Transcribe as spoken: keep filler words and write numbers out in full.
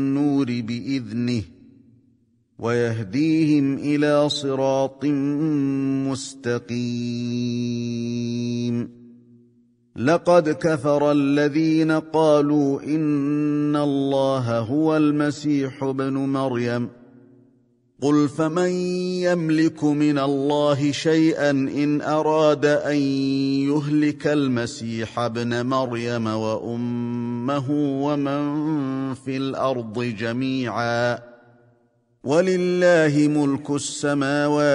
النور بإذنه ويهديهم إلى صراط مستقيم لقد كفر الذين قالوا إن الله هو المسيح ابن مريم قل فمن يملك من الله شيئا إن أراد أن يهلك المسيح ابن مريم وأمه ومن في الأرض جميعا ولله ملك السماوات